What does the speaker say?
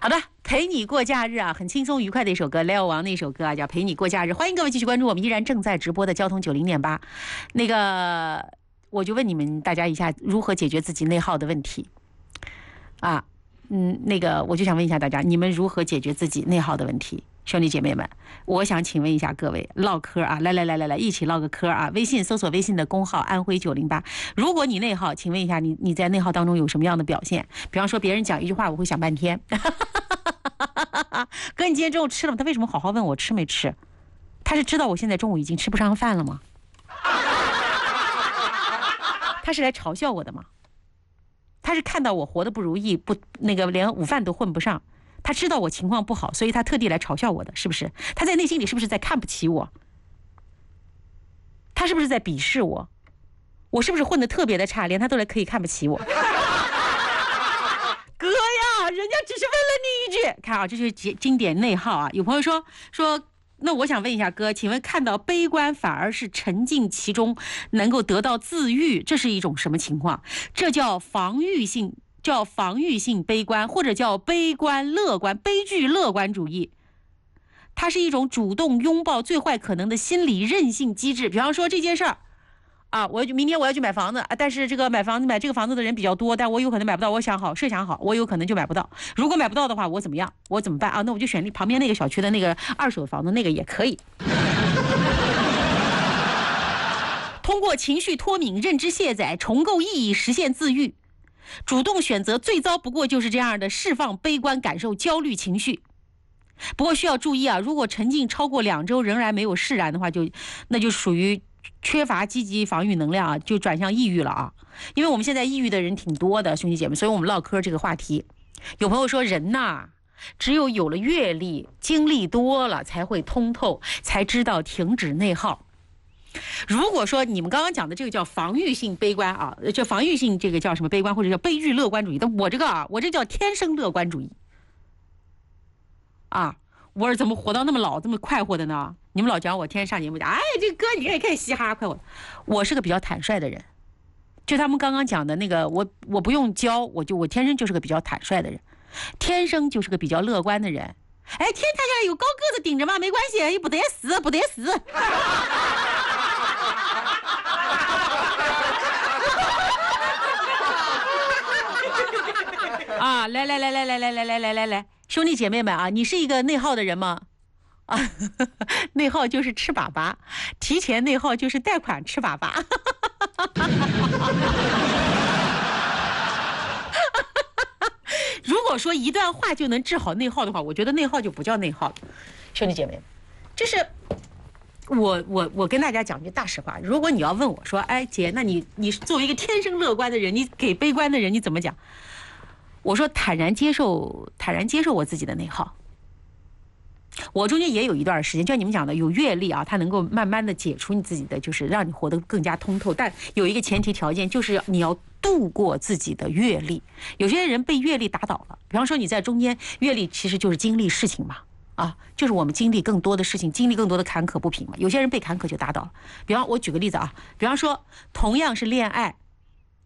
好的，陪你过假日啊，很轻松愉快的一首歌， Leo 王那首歌啊，叫陪你过假日。欢迎各位继续关注我们依然正在直播的交通90.8。那个，我就问你们大家一下，如何解决自己内耗的问题啊？那个我就想问一下大家，你们如何解决自己内耗的问题？兄弟姐妹们，我想请问一下各位，唠嗑啊，来，一起唠个嗑啊！微信搜索微信的公号安徽908。如果你内耗，请问一下你在内耗当中有什么样的表现？比方说别人讲一句话，我会想半天。哥，你今天中午吃了吗？他为什么好好问我吃没吃？他是知道我现在中午已经吃不上饭了吗？他是来嘲笑我的吗？他是看到我活得不如意，连午饭都混不上。他知道我情况不好，所以他特地来嘲笑我的，是不是？他在内心里是不是在看不起我？他是不是在鄙视我？我是不是混得特别的差，连他都可以看不起我？哥呀，人家只是问了你一句，看啊，这是经典内耗啊。有朋友说，那我想问一下哥，请问看到悲观反而是沉浸其中，能够得到自愈，这是一种什么情况？这叫防御性悲观，或者叫悲观乐观、悲剧乐观主义。它是一种主动拥抱最坏可能的心理韧性机制。比方说这件事儿啊，明天我要去买房子，但是这个买这个房子的人比较多，但我有可能买不到。设想好，我有可能就买不到。如果买不到的话，我怎么样？我怎么办啊？那我就选旁边那个小区的那个2手房子，那个也可以。通过情绪脱敏、认知卸载、重构意义，实现自愈。主动选择最糟不过就是这样的释放悲观感受、焦虑情绪。不过需要注意啊，如果沉浸超过2周仍然没有释然的话，那就属于缺乏积极防御能量啊，就转向抑郁了啊。因为我们现在抑郁的人挺多的，兄弟姐妹，所以我们唠嗑这个话题。有朋友说，人呐，只有了阅历、经历多了，才会通透，才知道停止内耗。如果说你们刚刚讲的这个叫防御性悲观啊，这防御性这个叫什么悲观，或者叫悲剧乐观主义，但我这叫天生乐观主义啊！我是怎么活到那么老这么快活的呢？你们老讲我天天上节目讲，哎，这哥你看嘻哈快活。我是个比较坦率的人，就他们刚刚讲的那个，我不用教，我天生就是个比较坦率的人，天生就是个比较乐观的人。哎，天塌下来有高个子顶着嘛，没关系，也不得死。啊，来，兄弟姐妹们啊，你是一个内耗的人吗？啊，内耗就是吃粑粑，提前内耗就是贷款吃粑粑。如果说一段话就能治好内耗的话，我觉得内耗就不叫内耗了。兄弟姐妹，就是我跟大家讲句大实话，如果你要问我说，哎姐，那你作为一个天生乐观的人，你给悲观的人你怎么讲？我说坦然接受我自己的内耗。我中间也有一段时间，就像你们讲的，有阅历啊，它能够慢慢的解除你自己的，就是让你活得更加通透。但有一个前提条件，就是你要度过自己的阅历。有些人被阅历打倒了，比方说你在中间，阅历其实就是经历事情嘛，啊，就是我们经历更多的事情，经历更多的坎坷不平嘛。有些人被坎坷就打倒了。比方我举个例子啊，比方说同样是恋爱，